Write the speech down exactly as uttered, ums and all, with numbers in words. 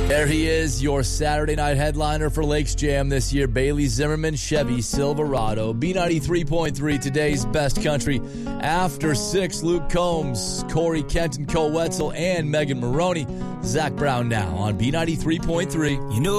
There he is, your Saturday night headliner for Lakes Jam this year, Bailey Zimmerman, Chevy Silverado. B ninety-three point three, today's best country. After six, Luke Combs, Corey Kenton, Cole Wetzel, and Megan Maroney. Zach Brown now on B ninety-three point three. You know